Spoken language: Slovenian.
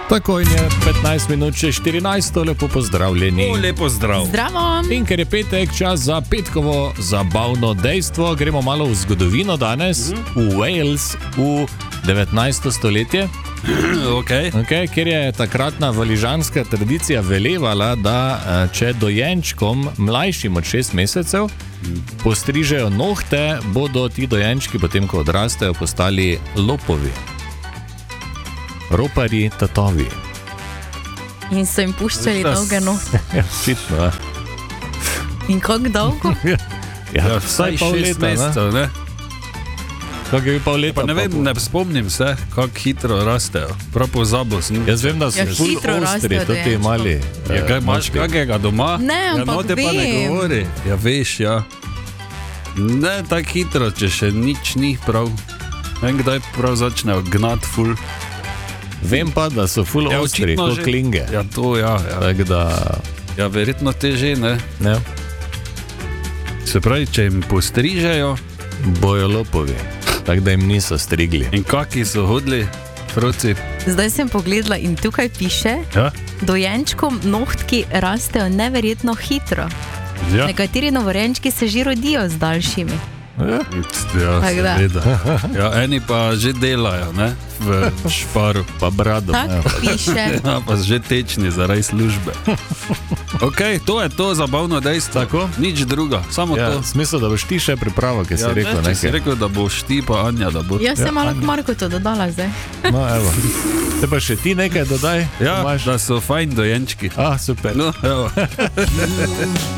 Takoj je 15 minut, še 14, lepo pozdravljeni. Lepo zdrav. Zdravo. In ker je petek, čas za petkovo zabavno dejstvo, gremo malo v zgodovino danes, v Wales, v 19. stoletje. Okay. Ker je takratna valižanska tradicija velevala, da če dojenčkom mlajšim od 6 mesecev postrižejo nohte, bodo ti dojenčki, potem ko odrastejo, postali lopovi. Ropari, tatovi. In so jim puščali dolge nohte. Očitno. In kako dolgo? Ja, vsaj pol 6 leta, mesecev, ne? Kako je pol leta? Pa ne vem, ne spomnim se, kako hitro rastejo. Prav pozabil sem. Jaz vem, da so ful hitro ostri, rastejo tudi mali. Ja, kaj imaš kakega doma? Ne, ampak te pa ne vem. govori. Ja, veš, ja. Ne tako hitro, če še nič ni prav. Vem, kdaj prav začnejo gnat ful. Vem pa, da so ful ostri, očitno kot že. klinge. Ja, to ja. Tako da... Ja, verjetno te že, ne? Ne, Se pravi, če jim postrižejo. bojo lopovi. Tako da jim niso strigli. In kaki so hodili, proci? Zdaj sem pogledala in tukaj piše, Ja? dojenčkom nohtki rastejo neverjetno hitro. Ja. Nekateri novorojenčki se že rodijo z daljšimi. Ja, Tako da. seveda. Ja, eni pa že delajo, ne? V šparu. Pa brado. Tako piše. Ja, pa že tečni zaradi službe. Ok, to je to zabavno dejstvo. Tako? Nič druga, samo Ja, to. smisel, da boš ti še pripravo, ker si rekel če si nekaj. rekel, da boš ti pa Anja, da bo. Jaz sem malo Anja. k Marku to dodala zdaj. No, evo. Te pa še ti nekaj dodaj? Ja, Tomaž? da so fajn dojenčki. Ah, super. No, evo.